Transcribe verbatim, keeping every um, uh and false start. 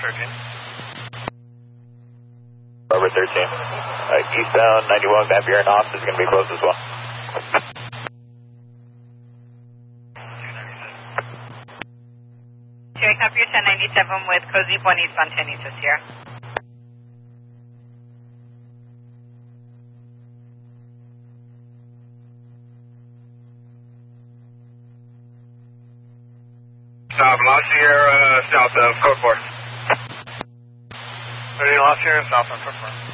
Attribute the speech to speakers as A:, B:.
A: thirteen.
B: Bravo thirteen. Uh, eastbound ninety-one, Van Buren off is going to be close as well.
C: Sierra, copy your ten ninety-seven with Cozy Point eastbound ten East of Sierra.
A: South La Sierra, south of Code four. thirteen La Sierra, south of Code four.